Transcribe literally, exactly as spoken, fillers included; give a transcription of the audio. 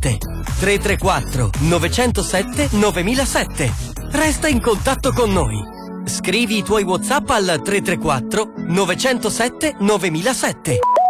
novemilasette. tre tre quattro nove zero sette nove zero zero sette. Resta in contatto con noi. Scrivi i tuoi WhatsApp al tre tre quattro nove zero sette nove zero zero sette.